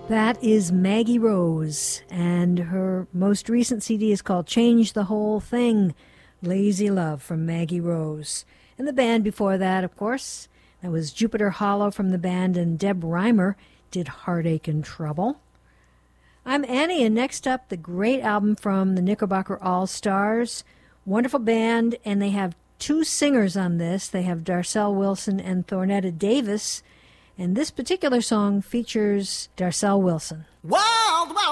That is Maggie Rose, and her most recent CD is called Change the Whole Thing, Lazy Love from Maggie Rose. And the band before that, of course, that was Jupiter Hollow from the band, and Deb Reimer did Heartache and Trouble. I'm Annie, and next up, the great album from the Knickerbocker All-Stars. Wonderful band, and they have two singers on this. They have Darcel Wilson and Thornetta Davis. And this particular song features Darcel Wilson. What?